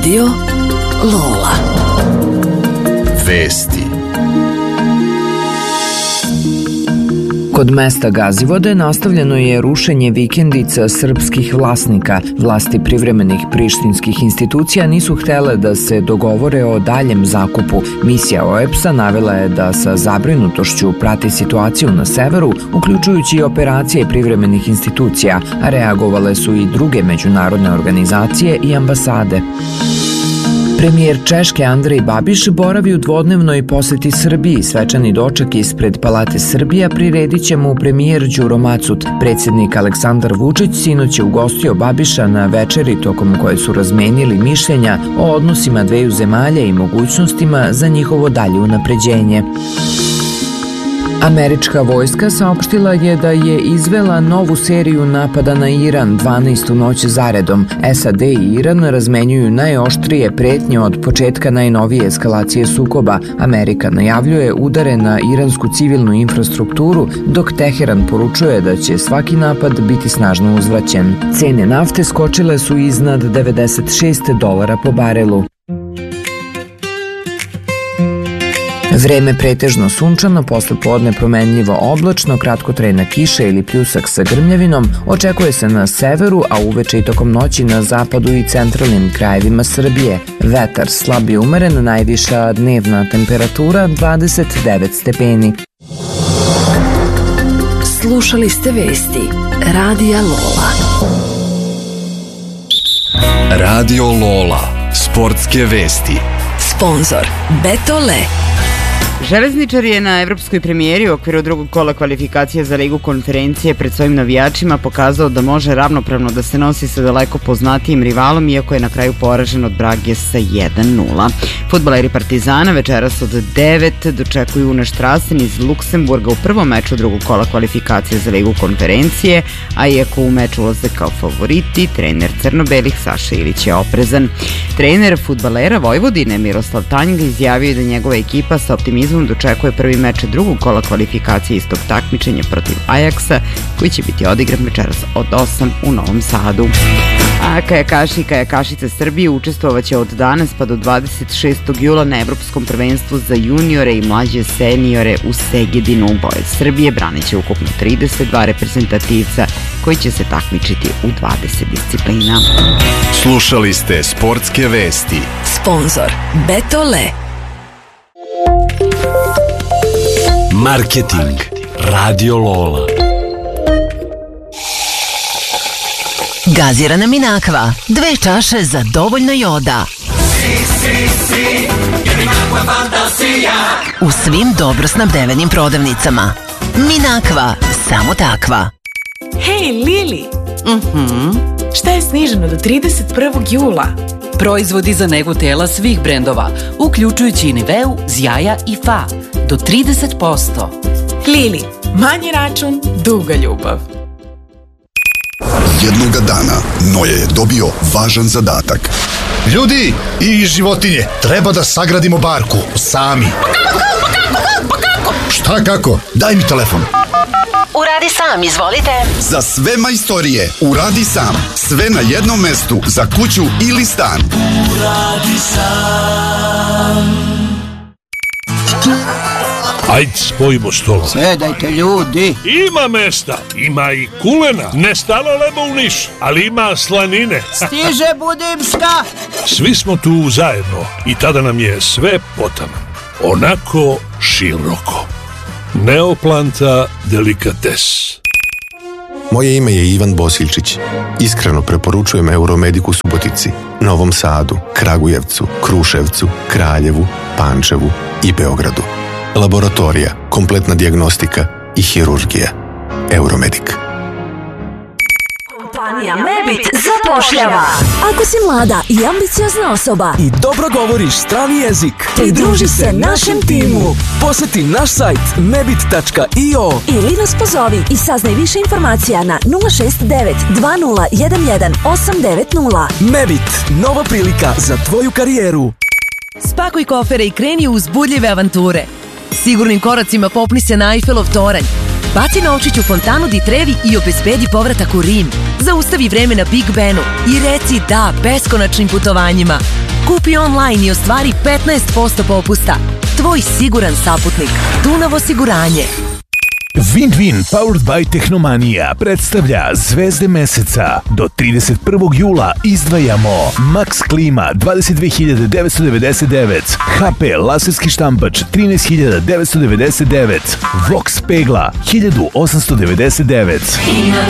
Radio Lola. Vesti. Kod mesta Gazivode nastavljeno je rušenje vikendica srpskih vlasnika. Vlasti privremenih prištinskih institucija nisu htele da se dogovore o daljem zakupu. Misija OEBS-a navela je da sa zabrinutošću prati situaciju na severu, uključujući i operacije privremenih institucija, a reagovale su i druge međunarodne organizacije i ambasade. Premijer Češke Andrej Babiš boravi u dvodnevnoj poseti Srbiji. Svečani doček ispred Palate Srbija priredit će mu premijer Đuro Macut. Predsjednik Aleksandar Vučić sinoć je ugostio Babiša na večeri tokom koje su razmenili mišljenja o odnosima dveju zemalja i mogućnostima za njihovo dalje unapređenje. Američka vojska saopštila je da je izvela novu seriju napada na Iran 12. noć zaredom. SAD i Iran razmenjuju najoštrije pretnje od početka najnovije eskalacije sukoba. Amerika najavljuje udare na iransku civilnu infrastrukturu, dok Teheran poručuje da će svaki napad biti snažno uzvraćen. Cene nafte skočile su iznad $96 po barelu. Vreme pretežno sunčano, posle podne promenljivo oblačno, kratkotrajna kiša ili pljusak sa grmljavinom očekuje se na severu, a uveče i tokom noći na zapadu i centralnim krajevima Srbije. Vetar slab i umeren, najviša dnevna temperatura 29 stepeni. Slušali ste vesti Radija Lola. Radio Lola. Sportske vesti. Sponzor Betole. Železničar je na evropskoj premijeri u okviru drugog kola kvalifikacije za Ligu konferencije pred svojim navijačima pokazao da može ravnopravno da se nosi sa daleko poznatijim rivalom, iako je na kraju poražen od Brage sa 1-0. Fudbaleri Partizana večeras od 9 dočekuju Une Štrasen iz Luksemburga u prvom meču drugog kola kvalifikacije za Ligu konferencije, a iako u meč ulaze kao favoriti, trener crno-belih Saša Ilić je oprezan. Trener fudbalera Vojvodine Miroslav Tanjga izjavio je da njegova ekipa sa optimizmom dočekuje prvi meč drugog kola kvalifikacije istog takmičenja protiv Ajaksa, koji će biti odigran večeras od 8 u Novom Sadu. A kajakaši i kajakašice Srbije učestvovaće od danas pa do 26. jula na Evropskom prvenstvu za juniore i mlađe seniore u Segedinu. Boje Srbije braniće ukupno 32 reprezentativca koji će se takmičiti u 20 disciplina. Slušali ste sportske vesti. Sponzor Betole. Marketing. Radio Lola. Gazirana Minakva. 2 čaše za dovoljno joda. U svim dobro snabdevenim prodavnicama. Minakva. Samo takva. Hej, Lili! Šta je sniženo do 31. jula? Proizvodi za negu tela svih brendova, uključujući i Niveu, Zjaja i Fa. Do 30%. Lili, manji račun, duga ljubav. Jednoga dana Noja je dobio važan zadatak. Ljudi i životinje, treba da sagradimo barku sami. Pa kako? Šta kako? Daj mi telefon. Uradi sam, izvolite. Za sve majstorije, uradi sam. Sve na jednom mestu, za kuću ili stan. Uradi sam. Ajde, spojimo stolo. Sedajte, ljudi. Ima mesta, ima i kulena. Ne stalo lebo u Niš, ali ima slanine. Stiže Budimska. Svi smo tu zajedno i tada nam je sve potaman. Onako široko. Neoplanta delikates. Moje ime je Ivan Bosiljčić. Iskreno preporučujem Euromedik u Subotici, Novom Sadu, Kragujevcu, Kruševcu, Kraljevu, Pančevu i Beogradu. Laboratorija, kompletna dijagnostika i hirurgija. Euromedik. Kompanija Mebit zapošljava. Ako si mlada i ambiciozna osoba i dobro govoriš strani jezik, pridruži se našem timu. Poseti naš sajt mebit.io ili nas pozovi i saznaj više informacija na 069 2011 890. Mebit, nova prilika za tvoju karijeru. Spakuj kofere i kreni u uzbudljive avanture. Sigurnim koracima popni se na Eiffelov toranj. Baci novčić u fontanu di Trevi i obezbedi povratak u Rim. Zaustavi vreme na Big Benu i reci da beskonačnim putovanjima. Kupi online i ostvari 15% popusta. Tvoj siguran saputnik. Dunav osiguranje. Win-Win Powered by Tehnomania predstavlja Zvezde meseca. Do 31. jula izdvajamo Max Klima 22.999, HP laserski štampač 13.999, Vox Pegla 1.899.